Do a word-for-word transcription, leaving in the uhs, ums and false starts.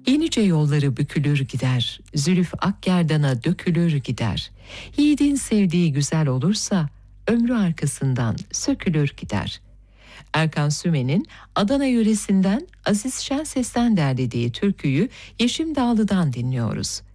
Yenice yolları bükülür gider, zülüf ak gerdana dökülür gider. Yiğidin sevdiği güzel olursa, ömrü arkasından sökülür gider. Erkan Sümen'in Adana yöresinden Aziz Şenses'ten derlediği türküyü Yeşim Dağlı'dan dinliyoruz.